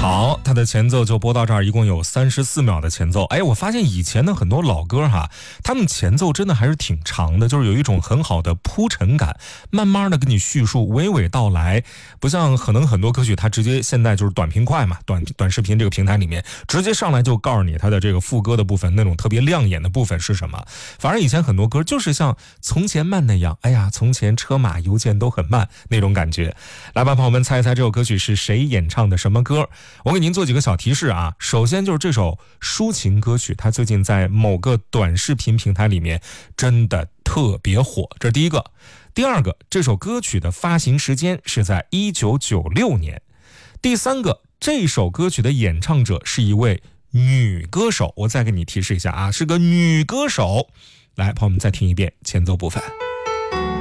好，它的前奏就播到这儿，一共有34秒的前奏。哎，我发现以前的很多老歌哈，他们前奏真的还是挺长的，就是有一种很好的铺陈感，慢慢的跟你叙述，娓娓道来。不像可能很多歌曲，它直接现在就是短平快嘛，短视频这个平台里面，直接上来就告诉你它的这个副歌的部分，那种特别亮眼的部分是什么。反而以前很多歌就是像从前慢那样，哎呀，从前车马邮件都很慢那种感觉。来吧，朋友们，猜一猜这首歌曲是谁演唱的什么歌？我给您做几个小提示啊。首先就是这首抒情歌曲，它最近在某个短视频平台里面真的特别火，这是第一个。第二个，这首歌曲的发行时间是在1996年。第三个，这首歌曲的演唱者是一位女歌手，我再给你提示一下啊，是个女歌手。来，朋友们再听一遍前奏部分。